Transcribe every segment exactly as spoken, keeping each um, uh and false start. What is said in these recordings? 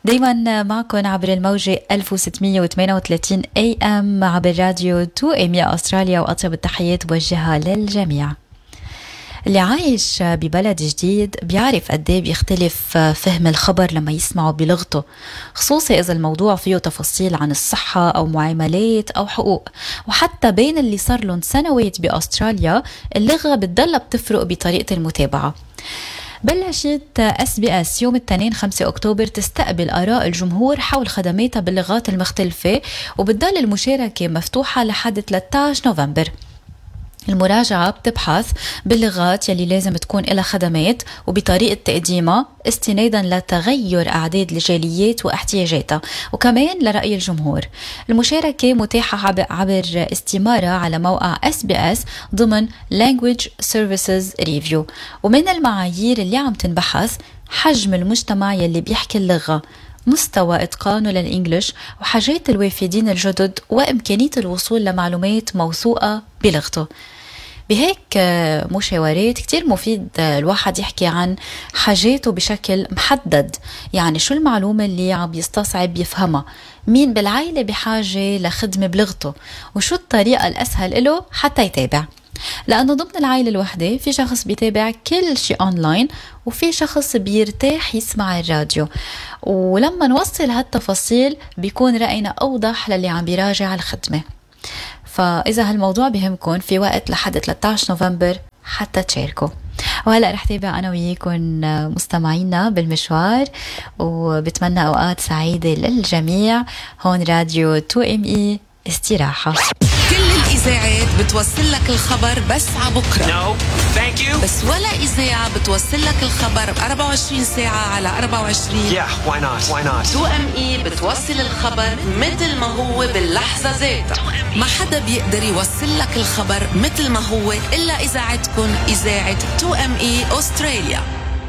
دايما معكم عبر الموجة ألف وستمية وثمانية وثلاثين اي ام عبر راديو تو ام اي استراليا، واطيب التحيات بوجهها للجميع. اللي عايش ببلد جديد بيعرف قد ايه بيختلف فهم الخبر لما يسمعه بلغته، خصوصي اذا الموضوع فيه تفاصيل عن الصحة او معاملات او حقوق. وحتى بين اللي صار لهم سنوات باستراليا اللغة بتضل بتفرق بطريقة المتابعة. بلشت اس بي اس يوم الاثنين خمسة اكتوبر تستقبل آراء الجمهور حول خدماتها باللغات المختلفة، وبتضل المشاركة مفتوحة لحد ثلاثة عشر نوفمبر. المراجعة بتبحث باللغات يلي لازم تكون إلها خدمات وبطريقة تقديمها استنادا لتغير أعداد الجاليات واحتياجاتها، وكمان لرأي الجمهور. المشاركة متاحة عبر استمارة على موقع اس بي اس ضمن Language Services Review. ومن المعايير اللي عم تنبحث حجم المجتمع يلي بيحكي اللغة، مستوى إتقانه للإنجليش، وحاجات الوافدين الجدد، وإمكانية الوصول لمعلومات موثوقة بلغته. بهيك مشاورات كتير مفيد الواحد يحكي عن حاجاته بشكل محدد، يعني شو المعلومة اللي عم يستصعب يفهمها، مين بالعائلة بحاجة لخدمة بلغته، وشو الطريقة الأسهل له حتى يتابع. لأنه ضمن العائلة الوحدة في شخص بيتابع كل شيء أونلاين، وفي شخص بيرتاح يسمع الراديو. ولما نوصل هالتفاصيل بيكون رأينا أوضح للي عم بيراجع الخدمة. فإذا هالموضوع بهمكن في وقت لحد ثلاثة عشر نوفمبر حتى تشاركوا. وهلأ رح تابع أنا وياكم مستمعينا بالمشوار، وبتمنى أوقات سعيدة للجميع. هون راديو تو ام اي استراحة. كل الإذاعات بتوصل لك الخبر بس عبكرة. No, thank you. بس ولا إذاعة بتوصل لك الخبر أربعة وعشرين ساعة على أربعة وعشرين. Yeah, why not? Why not? تو ام اي بتوصل الخبر مثل ما هو باللحظة ذاتها. ما حدا بيقدر يوصل لك الخبر مثل ما هو إلا إذاعتكم، إذاعة تو ام اي أستراليا.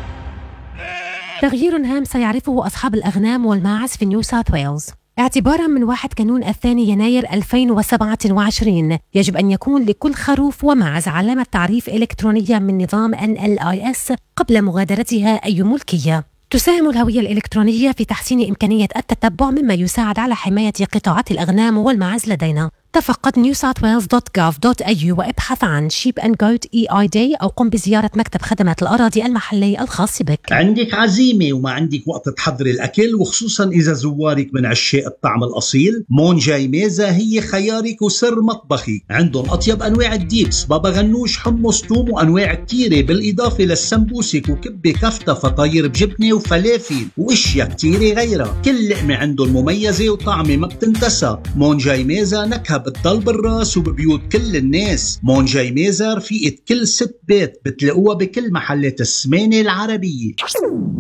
تغيير هام سيعرفه أصحاب الأغنام والماعز في نيو ساوث ويلز. اعتباراً من واحد كانون الثاني يناير ألفين وسبعة وعشرين يجب أن يكون لكل خروف وماعز علامة تعريف إلكترونية من نظام إن إل آي إس قبل مغادرتها أي ملكية. تساهم الهوية الإلكترونية في تحسين إمكانية التتبع، مما يساعد على حماية قطاعات الأغنام والماعز لدينا. تفقد نيو ساوث ويلز دوت جوف دوت إيه يو وابحث عن Sheep and Goat إي آي Day أو قم بزيارة مكتب خدمات الأراضي المحلي الخاص بك. عندك عزيمة وما عندك وقت تحضري الأكل، وخصوصا إذا زوارك من عشاق الطعم الأصيل، مون جاي ميزة هي خيارك وسر مطبخك. عندهم أطيب أنواع الديبس، بابا غنوش، حمص، توم، وأنواع كتيرة، بالإضافة للسمبوسك وكبة كفتة، فطاير بجبنة وفلافل وإشياء كتيرة غيرها. كل لقمة عندهم مميزة وطعمة ما بتنتسى. مون جاي ميزة نكهة بتضل بالراس وببيوت كل الناس. مون جاي ميزة رفيقة كل ست بيت، بتلاقوها بكل محلات السمانة العربية.